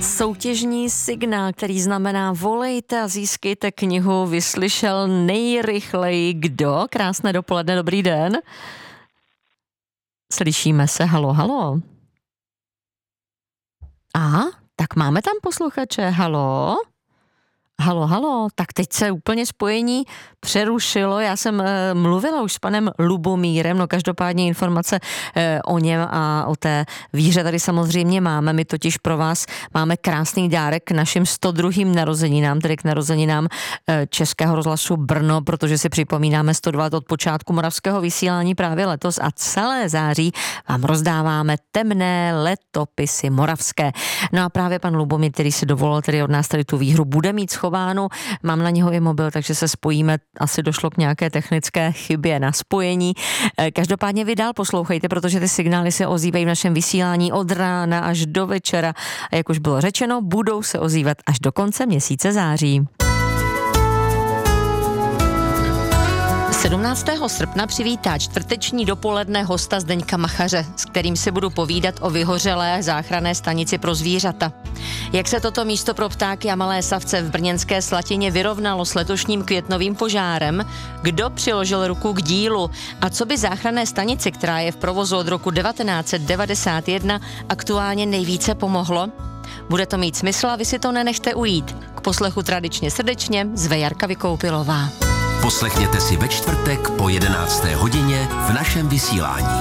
Soutěžní signál, který znamená volejte a získejte knihu, vyslyšel nejrychleji kdo? Krásné dopoledne, dobrý den. Slyšíme se, halo, halo. Aha, tak máme tam posluchače, halo. Halo, halo, tak teď se úplně spojení přerušilo, já jsem mluvila už s panem Lubomírem, no každopádně informace o něm a o té víře tady samozřejmě máme, my totiž pro vás máme krásný dárek k našim 102. narozeninám, tedy k narozeninám Českého rozhlasu Brno, protože si připomínáme 102 let od počátku moravského vysílání právě letos a celé září vám rozdáváme temné letopisy moravské. No a právě pan Lubomír, který si dovolil tedy od nás tady tu výhru, bude mít schováno, mám na něho i mobil, takže se spojíme, asi došlo k nějaké technické chybě na spojení. Každopádně vy dál poslouchejte, protože ty signály se ozývají v našem vysílání od rána až do večera a jak už bylo řečeno, budou se ozývat až do konce měsíce září. 17. srpna přivítá čtvrteční dopoledne hosta Zdeňka Machaře, s kterým si budu povídat o vyhořelé záchranné stanici pro zvířata. Jak se toto místo pro ptáky a malé savce v brněnské Slatině vyrovnalo s letošním květnovým požárem, kdo přiložil ruku k dílu a co by záchranné stanici, která je v provozu od roku 1991, aktuálně nejvíce pomohlo? Bude to mít smysl a vy si to nenechte ujít. K poslechu tradičně srdečně zve Jarka Vykoupilová. Poslechněte si ve čtvrtek po 11. hodině v našem vysílání.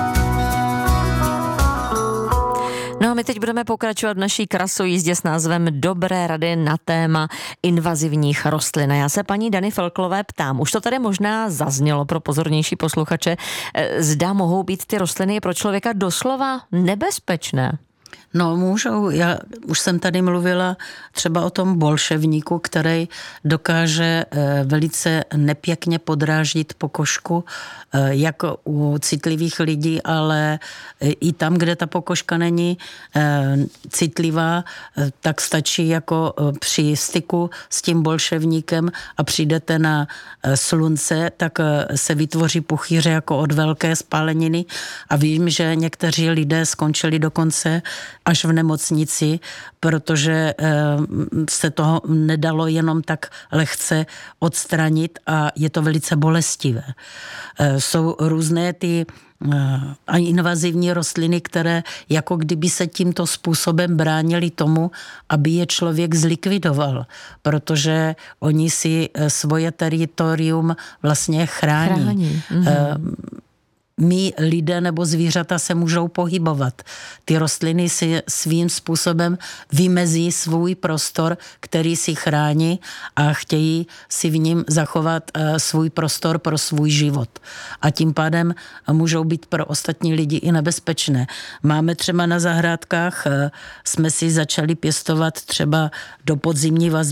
No a my teď budeme pokračovat v naší krasojízdě s názvem Dobré rady na téma invazivních rostlin. A já se paní Dany Felklové ptám, už to tady možná zaznělo pro pozornější posluchače, zda mohou být ty rostliny pro člověka doslova nebezpečné? No můžou, já už jsem tady mluvila třeba o tom bolševníku, který dokáže velice nepěkně podráždit pokožku, jako u citlivých lidí, ale i tam, kde ta pokožka není citlivá, tak stačí jako při styku s tím bolševníkem a přijdete na slunce, tak se vytvoří puchýře jako od velké spáleniny a vím, že někteří lidé skončili dokonce až v nemocnici, protože se toho nedalo jenom tak lehce odstranit a je to velice bolestivé. Jsou různé ty invazivní rostliny, které jako kdyby se tímto způsobem bránili tomu, aby je člověk zlikvidoval, protože oni si svoje teritorium vlastně chrání. My, lidé nebo zvířata, se můžou pohybovat. Ty rostliny si svým způsobem vymezí svůj prostor, který si chrání a chtějí si v ním zachovat svůj prostor pro svůj život. A tím pádem můžou být pro ostatní lidi i nebezpečné. Máme třeba na zahrádkách, jsme si začali pěstovat třeba do podzimní vazby